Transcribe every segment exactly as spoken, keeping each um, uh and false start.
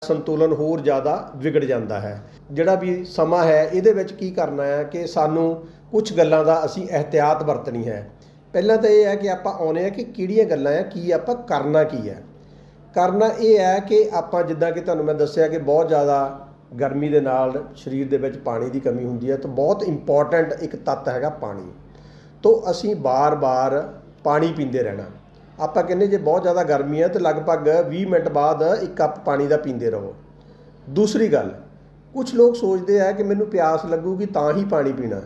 संतुलन होर ज़्यादा विगड़ जाता है। ਜਿਹੜਾ भी समा है ਇਹਦੇ ਵਿੱਚ ਕੀ ਕਰਨਾ ਹੈ ਕਿ ਸਾਨੂੰ ਕੁਛ ਗੱਲਾਂ ਦਾ ਅਸੀਂ एहतियात ਵਰਤਣੀ ਹੈ। ਪਹਿਲਾਂ ਤਾਂ ਇਹ ਹੈ ਕਿ ਆਪਾਂ ਆਉਣੇ ਆ ਕਿ ਕਿਹੜੀਆਂ ਗੱਲਾਂ ਆ, ਕੀ ਆਪਾਂ ਕਰਨਾ ਕੀ ਹੈ। ਕਰਨਾ ਇਹ ਹੈ ਕਿ ਆਪਾਂ ਜਿੱਦਾਂ ਕਿ ਤੁਹਾਨੂੰ ਮੈਂ ਦੱਸਿਆ ਕਿ ਬਹੁਤ ਜ਼ਿਆਦਾ ਗਰਮੀ ਦੇ ਨਾਲ ਸਰੀਰ ਦੇ ਵਿੱਚ ਪਾਣੀ ਦੀ ਕਮੀ ਹੁੰਦੀ ਹੈ, ਤਾਂ ਬਹੁਤ ਇੰਪੋਰਟੈਂਟ ਇੱਕ ਤੱਤ ਹੈਗਾ ਪਾਣੀ। ਤੋਂ ਅਸੀਂ ਬਾਰ-ਬਾਰ ਪਾਣੀ ਪੀਂਦੇ ਰਹਿਣਾ। ਆਪਾਂ ਕਹਿੰਦੇ ਜੇ ਬਹੁਤ ਜ਼ਿਆਦਾ ਗਰਮੀ ਹੈ ਤਾਂ ਲਗਭਗ ਵੀਹ ਮਿੰਟ ਬਾਅਦ ਇੱਕ ਕੱਪ ਪਾਣੀ ਦਾ ਪੀਂਦੇ ਰਹੋ। ਦੂਸਰੀ ਗੱਲ, ਕੁਛ ਲੋਕ ਸੋਚਦੇ ਆ ਕਿ ਮੈਨੂੰ ਪਿਆਸ ਲੱਗੂਗੀ ਤਾਂ ਹੀ ਪਾਣੀ ਪੀਣਾ।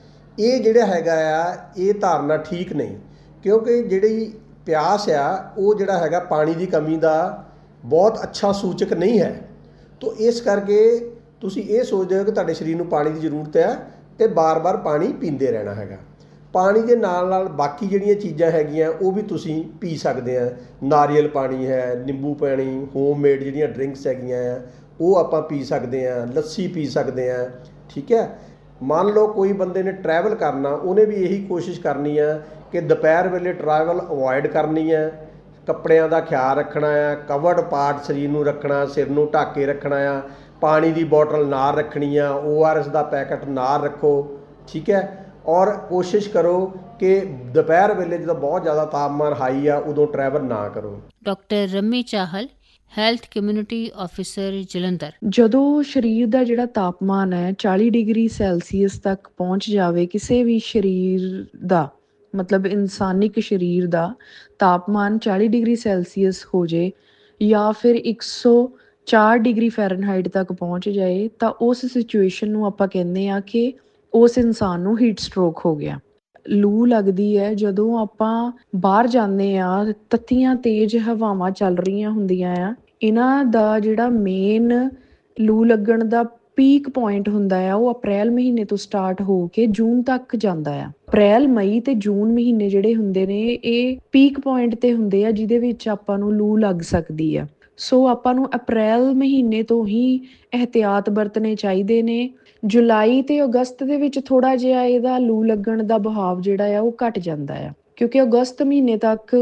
ਇਹ ਜਿਹੜਾ ਹੈਗਾ ਆ ਇਹ ਧਾਰਨਾ ਠੀਕ ਨਹੀਂ, ਕਿਉਂਕਿ ਜਿਹੜੀ ਪਿਆਸ ਆ ਉਹ ਜਿਹੜਾ ਹੈਗਾ ਪਾਣੀ ਦੀ ਕਮੀ ਦਾ ਬਹੁਤ ਅੱਛਾ ਸੂਚਕ ਨਹੀਂ ਹੈ। ਤੋ ਇਸ ਕਰਕੇ ਤੁਸੀਂ ਇਹ ਸੋਚਦੇ ਹੋ ਕਿ ਤੁਹਾਡੇ ਸਰੀਰ ਨੂੰ ਪਾਣੀ ਦੀ ਜ਼ਰੂਰਤ ਹੈ ਅਤੇ ਬਾਰ-ਬਾਰ ਪਾਣੀ ਪੀਂਦੇ ਰਹਿਣਾ ਹੈਗਾ। ਪਾਣੀ ਦੇ ਨਾਲ ਨਾਲ ਬਾਕੀ ਜਿਹੜੀਆਂ ਚੀਜ਼ਾਂ ਹੈਗੀਆਂ ਉਹ ਵੀ ਤੁਸੀਂ ਪੀ ਸਕਦੇ ਆ। ਨਾਰੀਅਲ ਪਾਣੀ ਹੈ, ਨਿੰਬੂ ਪਾਣੀ, ਹੋਮਮੇਡ ਜਿਹੜੀਆਂ ਡਰਿੰਕਸ ਹੈਗੀਆਂ ਆ ਉਹ ਆਪਾਂ ਪੀ ਸਕਦੇ ਹਾਂ, ਲੱਸੀ ਪੀ ਸਕਦੇ ਹਾਂ। ਠੀਕ ਹੈ। ਮੰਨ ਲਓ ਕੋਈ ਬੰਦੇ ਨੇ ਟਰੈਵਲ ਕਰਨਾ, ਉਹਨੇ ਵੀ ਇਹੀ ਕੋਸ਼ਿਸ਼ ਕਰਨੀ ਆ ਕਿ ਦੁਪਹਿਰ ਵੇਲੇ ਟਰੈਵਲ ਅਵੋਇਡ ਕਰਨੀ ਹੈ। ਕੱਪੜਿਆਂ ਦਾ ਖਿਆਲ ਰੱਖਣਾ ਆ, ਕਵਰਡ ਪਾਰਟ ਸਰੀਰ ਨੂੰ ਰੱਖਣਾ, ਸਿਰ ਨੂੰ ਢੱਕ ਕੇ ਰੱਖਣਾ ਆ, ਪਾਣੀ ਦੀ ਬੋਟਲ ਨਾਲ ਰੱਖਣੀ ਆ, ਓ ਆਰ ਐਸ ਦਾ ਪੈਕਟ ਨਾਲ ਰੱਖੋ। ਠੀਕ ਹੈ। ਔਰ ਕੋਸ਼ਿਸ਼ ਕਰੋ ਕਿ ਦੁਪਹਿਰ ਵੇਲੇ ਜਦੋਂ ਬਹੁਤ ਜ਼ਿਆਦਾ ਤਾਪਮਾਨ ਹਾਈ ਆ ਉਦੋਂ ਟਰੈਵਲ ਨਾ ਕਰੋ। Doctor Rammi Chahal, health community officer Jalandhar. ਜਦੋਂ ਸਰੀਰ ਦਾ ਜਿਹੜਾ ਤਾਪਮਾਨ ਹੈ ਚਾਲੀ ਡਿਗਰੀ ਸੈਲਸੀਅਸ ਤੱਕ ਪਹੁੰਚ ਜਾਵੇ, ਕਿਸੇ ਵੀ ਸਰੀਰ ਦਾ ਮਤਲਬ ਇਨਸਾਨਿਕ ਸਰੀਰ ਦਾ ਤਾਪਮਾਨ ਚਾਲੀ ਡਿਗਰੀ ਸੈਲਸੀਅਸ ਹੋ ਜੇ ਜਾਂ ਫਿਰ ਇੱਕ ਸੌ ਚਾਰ ਡਿਗਰੀ ਫੈਰਨਹਾਈਟ ਤੱਕ ਪਹੁੰਚ ਜਾਏ, ਤਾਂ ਉਸ ਸਿਚੁਏਸ਼ਨ ਨੂੰ ਆਪਾਂ ਕਹਿੰਦੇ ਹਾਂ ਕਿ ਉਸ ਇਨਸਾਨ ਨੂੰ ਹੀਟ ਸਟ੍ਰੋਕ ਹੋ ਗਿਆ। ਲੂ ਲੱਗਦੀ ਹੈ ਜਦੋਂ ਆਪਾਂ ਬਾਹਰ ਜਾਂਦੇ ਹਾਂ, ਤੱਤੀਆਂ ਤੇਜ਼ ਹਵਾਵਾਂ ਚੱਲ ਰਹੀਆਂ ਹੁੰਦੀਆਂ ਆ। ਇਹਨਾਂ ਦਾ ਜਿਹੜਾ ਮੇਨ ਲੂ ਲੱਗਣ ਦਾ ਪੀਕ ਪੁਆਇੰਟ ਹੁੰਦਾ ਆ ਉਹ ਅਪ੍ਰੈਲ ਮਹੀਨੇ ਤੋਂ ਸਟਾਰਟ ਹੋ ਕੇ ਜੂਨ ਤੱਕ ਜਾਂਦਾ ਆ। ਅਪ੍ਰੈਲ, ਮਈ ਤੇ ਜੂਨ ਮਹੀਨੇ ਜਿਹੜੇ ਹੁੰਦੇ ਨੇ ਇਹ ਪੀਕ ਪੁਆਇੰਟ ਤੇ ਹੁੰਦੇ ਆ ਜਿਹਦੇ ਵਿੱਚ ਆਪਾਂ ਨੂੰ ਲੂ ਲੱਗ ਸਕਦੀ ਆ। ਸੋ ਆਪਾਂ ਨੂੰ ਅਪ੍ਰੈਲ ਮਹੀਨੇ ਤੋਂ ਹੀ ਇਹਤਿਆਤ ਵਰਤਣੇ ਚਾਹੀਦੇ ਨੇ। ਜੁਲਾਈ ਤੇ ਅਗਸਤ ਦੇ ਵਿੱਚ ਥੋੜ੍ਹਾ ਜਿਹਾ ਇਹਦਾ ਲੂ ਲੱਗਣ ਦਾ ਬਹਾਵ ਜਿਹੜਾ ਆ ਉਹ ਘੱਟ ਜਾਂਦਾ ਆ, ਕਿਉਂਕਿ ਅਗਸਤ ਮਹੀਨੇ ਤੱਕ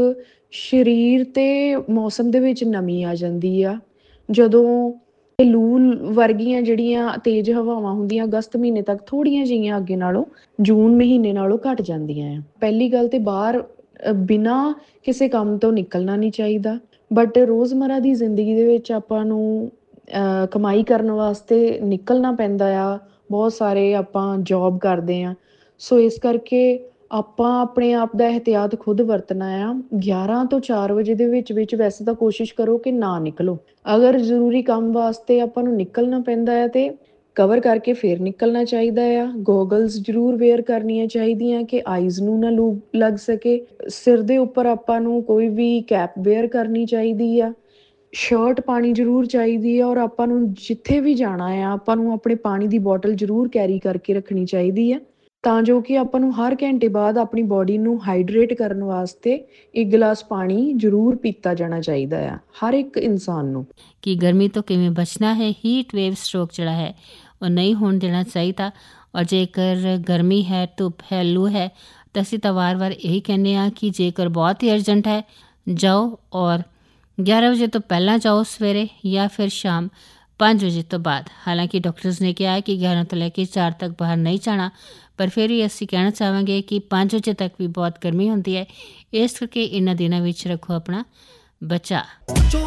ਸਰੀਰ ਤੇ ਮੌਸਮ ਦੇ ਵਿੱਚ ਨਮੀ ਆ ਜਾਂਦੀ ਆ। ਜਦੋਂ ਲੂ ਵਰਗੀਆਂ ਜਿਹੜੀਆਂ ਤੇਜ਼ ਹਵਾਵਾਂ ਹੁੰਦੀਆਂ ਅਗਸਤ ਮਹੀਨੇ ਤੱਕ ਥੋੜ੍ਹੀਆਂ ਜਿਹੀਆਂ ਅੱਗੇ ਨਾਲੋਂ ਜੂਨ ਮਹੀਨੇ ਨਾਲੋਂ ਘੱਟ ਜਾਂਦੀਆਂ ਆ। ਪਹਿਲੀ ਗੱਲ ਤੇ ਬਾਹਰ ਬਿਨਾਂ ਕਿਸੇ ਕੰਮ ਤੋਂ ਨਿਕਲਣਾ ਨਹੀਂ ਚਾਹੀਦਾ, ਬਟ ਰੋਜ਼ਮਰਾ ਦੀ ਜ਼ਿੰਦਗੀ ਦੇ ਵਿੱਚ ਆਪਾਂ ਨੂੰ ਕਮਾਈ ਕਰਨ ਵਾਸਤੇ ਨਿਕਲਣਾ ਪੈਂਦਾ ਆ। ਬਹੁਤ ਸਾਰੇ ਆਪਾਂ ਜੋਬ ਕਰਦੇ ਹਾਂ, ਸੋ ਇਸ ਕਰਕੇ ਆਪਾਂ ਆਪਣੇ ਆਪ ਦਾ ਇਹਤਿਆਤ ਖੁਦ ਵਰਤਣਾ ਆ। ਗਿਆਰਾਂ ਤੋਂ ਚਾਰ ਵਜੇ ਦੇ ਵਿੱਚ ਵਿੱਚ ਵੈਸੇ ਤਾਂ ਕੋਸ਼ਿਸ਼ ਕਰੋ ਕਿ ਨਾ ਨਿਕਲੋ। ਅਗਰ ਜ਼ਰੂਰੀ ਕੰਮ ਵਾਸਤੇ ਆਪਾਂ ਨੂੰ ਨਿਕਲਣਾ ਪੈਂਦਾ ਹੈ ਤੇ ਕਵਰ ਕਰਕੇ ਫਿਰ ਨਿਕਲਣਾ ਚਾਹੀਦਾ ਆ। ਗੋਗਲਸ ਜ਼ਰੂਰ ਵੇਅਰ ਕਰਨੀਆਂ ਚਾਹੀਦੀਆਂ ਕਿ ਆਈਜ਼ ਨੂੰ ਨਾ ਲੂ ਲੱਗ ਸਕੇ। ਸਿਰ ਦੇ ਉੱਪਰ ਆਪਾਂ ਨੂੰ ਕੋਈ ਵੀ ਕੈਪ ਵੇਅਰ ਕਰਨੀ ਚਾਹੀਦੀ ਆ। ਸ਼ਰਟ ਪਾਣੀ ਜ਼ਰੂਰ ਚਾਹੀਦੀ ਹੈ। ਔਰ ਆਪਾਂ ਨੂੰ ਜਿੱਥੇ ਵੀ ਜਾਣਾ ਆ ਆਪਾਂ ਨੂੰ ਆਪਣੇ ਪਾਣੀ ਦੀ ਬੋਟਲ ਜ਼ਰੂਰ ਕੈਰੀ ਕਰਕੇ ਰੱਖਣੀ ਚਾਹੀਦੀ ਹੈ, ਤਾਂ ਜੋ ਕਿ ਆਪਾਂ ਨੂੰ ਹਰ ਘੰਟੇ ਬਾਅਦ ਆਪਣੀ ਬੋਡੀ ਨੂੰ ਹਾਈਡਰੇਟ ਕਰਨ ਵਾਸਤੇ ਇੱਕ ਗਲਾਸ ਪਾਣੀ ਜ਼ਰੂਰ ਪੀਤਾ ਜਾਣਾ ਚਾਹੀਦਾ ਆ ਹਰ ਇੱਕ ਇਨਸਾਨ ਨੂੰ। ਕਿ ਗਰਮੀ ਤੋਂ ਕਿਵੇਂ ਬਚਣਾ ਹੈ, ਹੀਟ ਵੇਵ ਸਟ੍ਰੋਕ ਜਿਹੜਾ ਹੈ ਉਹ ਨਹੀਂ ਹੋਣ ਦੇਣਾ ਚਾਹੀਦਾ। ਔਰ ਜੇਕਰ ਗਰਮੀ ਹੈ, ਧੁੱਪ ਹੈ, ਲੂ ਹੈ ਤਾਂ ਅਸੀਂ ਤਾਂ ਵਾਰ-ਵਾਰ ਇਹੀ ਕਹਿੰਦੇ ਹਾਂ ਕਿ ਜੇਕਰ ਬਹੁਤ ਹੀ ਅਰਜੈਂਟ ਹੈ ਜਾਓ, ਔਰ ਗਿਆਰਾਂ ਵਜੇ ਤੋਂ ਪਹਿਲਾਂ ਜਾਓ ਸਵੇਰੇ, ਜਾਂ ਫਿਰ ਸ਼ਾਮ ਪੰਜ ਵਜੇ ਤੋਂ ਬਾਅਦ। ਹਾਲਾਂਕਿ ਡਾਕਟਰਸ ਨੇ ਕਿਹਾ ਕਿ ਗਿਆਰਾਂ ਤੋਂ ਲੈ ਕੇ ਚਾਰ ਤੱਕ ਬਾਹਰ ਨਹੀਂ ਜਾਣਾ, ਪਰ ਫਿਰ ਵੀ ਅਸੀਂ ਕਹਿਣਾ ਚਾਹਾਂਗੇ ਕਿ ਪੰਜ ਵਜੇ ਤੱਕ ਵੀ ਬਹੁਤ ਗਰਮੀ ਹੁੰਦੀ ਹੈ। ਇਸ ਕਰਕੇ ਇਹਨਾਂ ਦਿਨਾਂ ਵਿੱਚ ਰੱਖੋ ਆਪਣਾ ਬਚਾ।